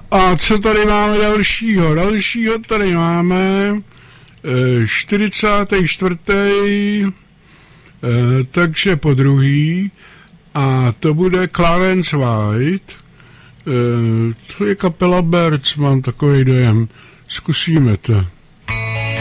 A co tady máme dalšího? Dalšího tady máme 44. Takže po druhý. A to bude Clarence White. To je kapela Birds, mám takový dojem. Zkusíme to.